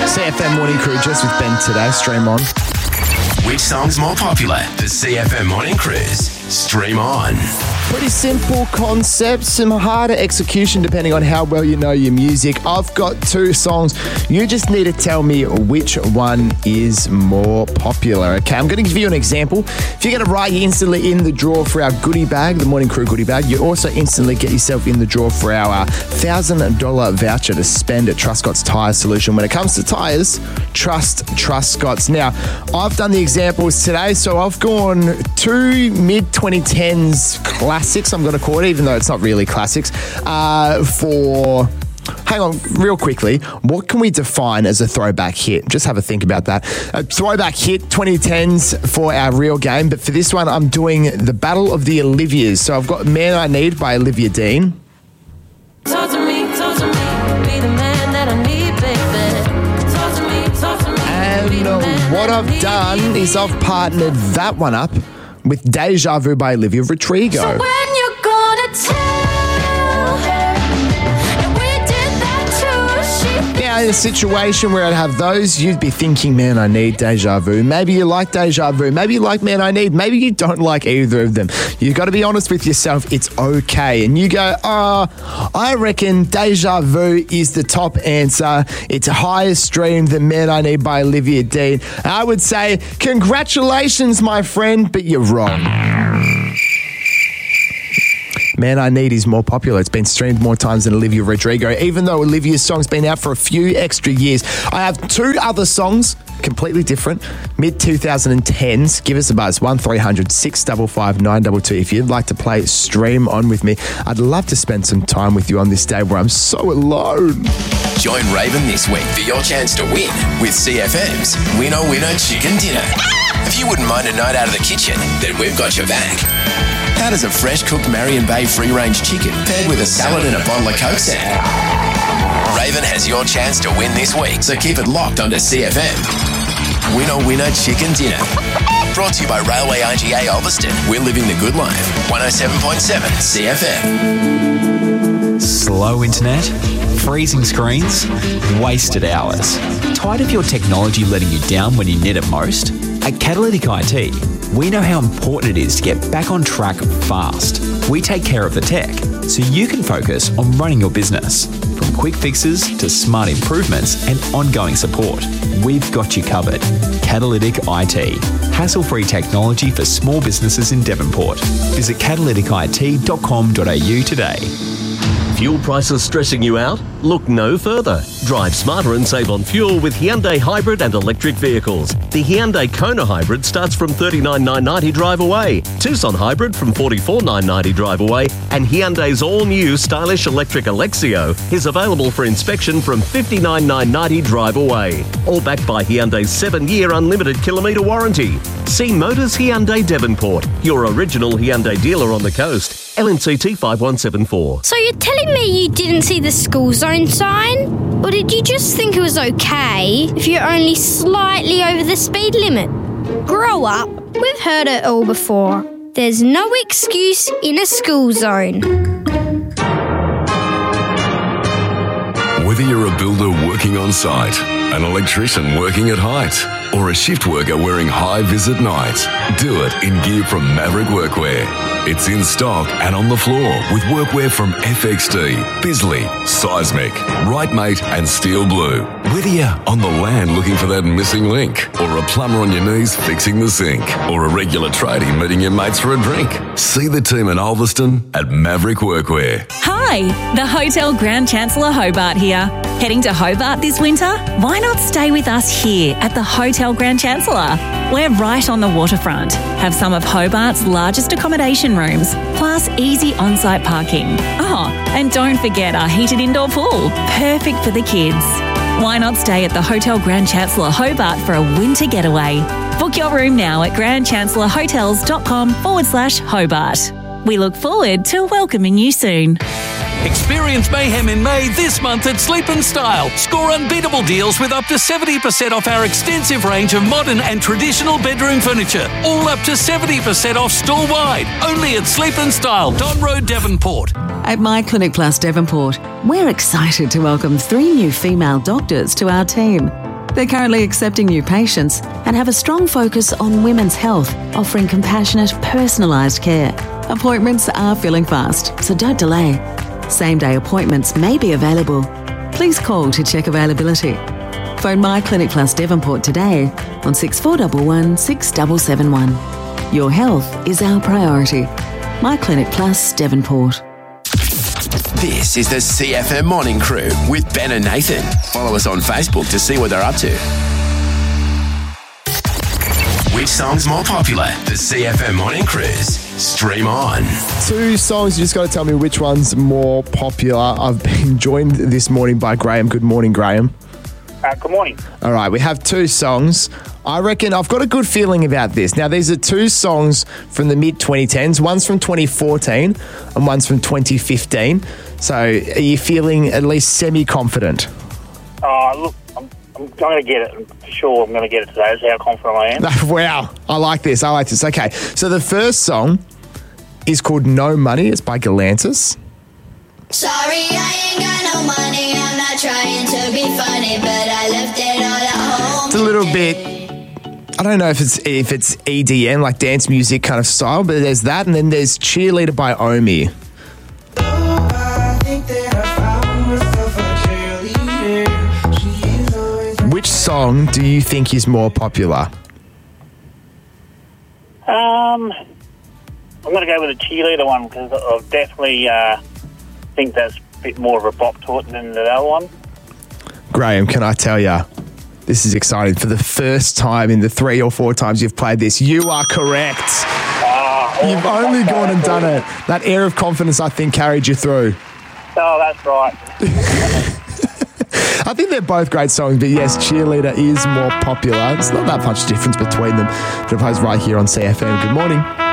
CFM Morning Crew just with Ben today. Stream on. Which song's more popular? The CFM Morning Cruise. Stream on. Pretty simple concept, some harder execution depending on how well you know your music. I've got two songs. You just need to tell me which one is more popular. Okay, I'm going to give you an example. If you get it right, you're instantly in the draw for our goodie bag, the Morning Crew goodie bag. You also instantly get yourself in the draw for our $1,000 voucher to spend at Truscott's Tyre Solution. When it comes to tyres, trust Truscott's. Now, I've done the examples today, so I've gone two mid-2010s classics, I'm going to call it, even though it's not really classics, hang on, real quickly, what can we define as a throwback hit? Just have a think about that. A throwback hit, 2010s for our real game, but for this one, I'm doing the Battle of the Olivias. So I've got Man I Need by Olivia Dean. Talk to me, be the man that I need, baby. Talk to me, And what I've done is I've partnered that one up with Deja Vu by Olivia Rodrigo. So when you gonna tell her that we did that too? Now, in a situation where I'd have those, you'd be thinking, man, I need Deja Vu. Maybe you like Deja Vu. Maybe you like Man I Need. Maybe you don't like either of them. You've got to be honest with yourself. It's okay. And you go, I reckon Deja Vu is the top answer. It's higher streamed than Man I Need by Olivia Dean. I would say, congratulations, my friend, but you're wrong. Man I Need is more popular. It's been streamed more times than Olivia Rodrigo, even though Olivia's song's been out for a few extra years. I have two other songs, completely different, mid-2010s. Give us a buzz, 1300 655 922. If you'd like to play Stream On with me, I'd love to spend some time with you on this day where I'm so alone. Join Raven this week for your chance to win with CFM's Winner Winner Chicken Dinner. If you wouldn't mind a night out of the kitchen, then we've got your back. How does a fresh-cooked Marion Bay free-range chicken paired with a salad and a bottle of Coke sound? Raven has your chance to win this week, so keep it locked onto CFM. Winner Winner Chicken Dinner. Brought to you by Railway IGA Ulverston. We're living the good life. 107.7 CFM. Slow internet, freezing screens, wasted hours. Tired of your technology letting you down when you need it most? At Catalytic IT, we know how important it is to get back on track fast. We take care of the tech so you can focus on running your business. From quick fixes to smart improvements and ongoing support, we've got you covered. Catalytic IT. Hassle-free technology for small businesses in Devonport. Visit catalyticit.com.au today. Fuel prices stressing you out? Look no further. Drive smarter and save on fuel with Hyundai hybrid and electric vehicles. The Hyundai Kona hybrid starts from $39,990 drive away, Tucson hybrid from $44,990 drive away, and Hyundai's all-new stylish electric Alexio is available for inspection from $59,990 drive away. All backed by Hyundai's 7-year unlimited kilometre warranty. See Motors Hyundai Devonport, your original Hyundai dealer on the coast. LNCT 5174. So you're telling me you didn't see the school zone sign? Or did you just think it was okay if you're only slightly over the speed limit? Grow up. We've heard it all before. There's no excuse in a school zone. Whether you're a builder working on site, an electrician working at height, or a shift worker wearing high vis at night, do it in gear from Maverick Workwear. It's in stock and on the floor with workwear from FXD, Bisley, Seismic, Rightmate and Steel Blue. Whether you're on the land looking for that missing link, or a plumber on your knees fixing the sink, or a regular tradie meeting your mates for a drink, see the team in Ulverston at Maverick Workwear. Hi, the Hotel Grand Chancellor Hobart here. Heading to Hobart this winter? Why not stay with us here at the Hotel Grand Chancellor? We're right on the waterfront, have some of Hobart's largest accommodation rooms, plus easy on-site parking. Oh, and don't forget our heated indoor pool, perfect for the kids. Why not stay at the Hotel Grand Chancellor Hobart for a winter getaway? Book your room now at grandchancellorhotels.com/Hobart. We look forward to welcoming you soon. Experience mayhem in May this month at Sleep & Style. Score unbeatable deals with up to 70% off our extensive range of modern and traditional bedroom furniture. All up to 70% off store-wide. Only at Sleep & Style, Don Road, Devonport. At My Clinic Plus Devonport, we're excited to welcome 3 new female doctors to our team. They're currently accepting new patients and have a strong focus on women's health, offering compassionate, personalised care. Appointments are filling fast, so don't delay. Same-day appointments may be available. Please call to check availability. Phone My Clinic Plus Devonport today on 6411 6771. Your health is our priority. My Clinic Plus Devonport. This is the CFM Morning Crew with Ben and Nathan. Follow us on Facebook to see what they're up to. Which song's more popular? The CFM Morning Cruise. Stream on. 2 songs, you just got to tell me which one's more popular. I've been joined this morning by Graham. Good morning, Graham. Good morning. All right, we have 2 songs. I reckon I've got a good feeling about this. Now, these are 2 songs from the mid-2010s. One's from 2014 and one's from 2015. So are you feeling at least semi-confident? Look, I'm going to get it. For sure, I'm going to get it today. That's how confident I am. Wow, I like this. Okay, so the first song is called No Money. It's by Galantis. Sorry, I ain't got no money. I'm not trying to be funny, but I left it all at home. It's a little bit, I don't know if it's EDM, like dance music kind of style, but there's that, and then there's Cheerleader by Omi. Which song do you think is more popular? I'm going to go with the Cheerleader one because I definitely think that's a bit more of a bop to it than the other one. Graham, can I tell you, this is exciting. For the first time in the 3 or 4 times you've played this, you are correct. You've only gone and done it. That air of confidence, I think, carried you through. Oh, that's right. I think they're both great songs, but yes, Cheerleader is more popular. There's not that much difference between them. Proposed right here on CFM. Good morning.